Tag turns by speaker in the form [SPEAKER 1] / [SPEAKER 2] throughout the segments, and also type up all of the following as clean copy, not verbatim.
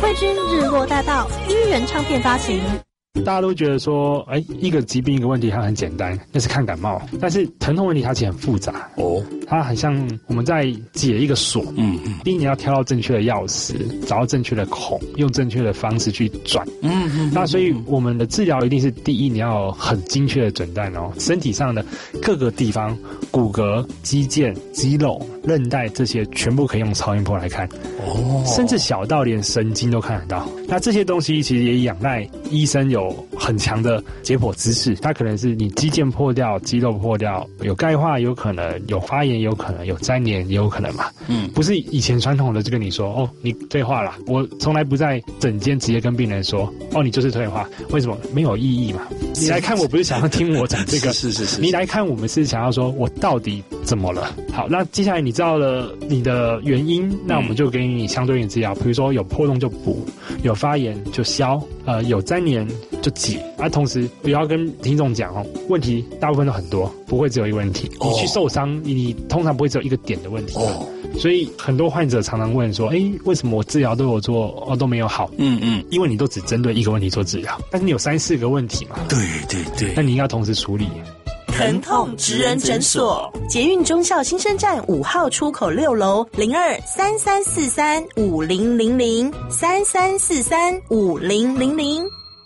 [SPEAKER 1] 慧君日落大道音源唱片发行。
[SPEAKER 2] 大家都觉得说，一个疾病一个问题它很简单，那是看感冒。但是疼痛问题它其实很复杂哦，它很像我们在解一个锁。第一你要挑到正确的钥匙，找到正确的孔，用正确的方式去转。那所以我们的治疗一定是第一你要很精确的诊断哦，身体上的各个地方，骨骼、肌腱、肌肉、韧带这些全部可以用超音波来看哦，甚至小到连神经都看得到。那这些东西其实也仰赖医生有很强的解剖知识，它可能是你肌腱破掉、肌肉破掉，有钙化有可能，有发炎有可能，有粘连也有可能嘛。不是以前传统的就跟你说哦，你退化了。我从来不在诊间直接跟病人说哦，你就是退化，为什么？没有意义嘛。你来看我不是想要听我讲这个，是，你来看我们是想要说我到底怎么了。好，那接下来你知道了你的原因，那我们就给你相对应的治疗，比如说有破洞就补，有发炎就消，有粘连就解。同时我要跟听众讲哦，问题大部分都很多，不会只有一个问题。你去受伤，你通常不会只有一个点的问题。所以很多患者常常问说，为什么我治疗都有做，都没有好？因为你都只针对一个问题做治疗，但是你有3-4个问题嘛。对，那你应该同时处理。
[SPEAKER 1] 疼痛职人诊所，捷运忠孝新生站5号出口6楼02-3343-5000，3343-5000。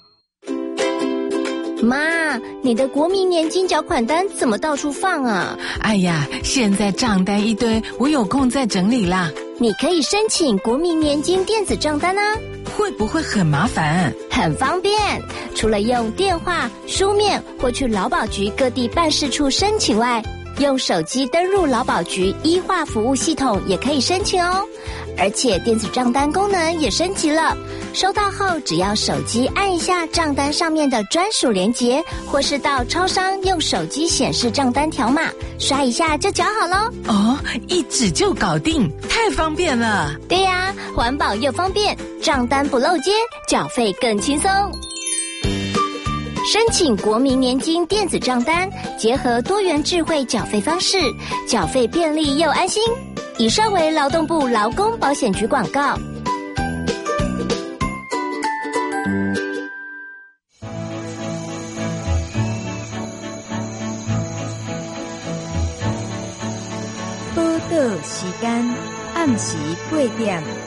[SPEAKER 3] 妈，你的国民年金缴款单怎么到处放啊？
[SPEAKER 4] 哎呀，现在账单一堆，我有空再整理啦。
[SPEAKER 3] 你可以申请国民年金电子账单啊。
[SPEAKER 4] 会不会很麻烦？
[SPEAKER 3] 很方便，除了用电话、书面或去劳保局各地办事处申请外，用手机登入劳保局医化服务系统也可以申请哦。而且电子账单功能也升级了，收到后只要手机按一下账单上面的专属连结，或是到超商用手机显示账单条码，刷一下就缴好咯。
[SPEAKER 4] 哦，一指就搞定，太方便了。
[SPEAKER 3] 对呀，环保又方便，账单不漏接，缴费更轻松。申请国民年金电子账单，结合多元智慧缴费方式，缴费便利又安心。以上为劳动部劳工保险局广告。
[SPEAKER 5] 报道时间暗时8点。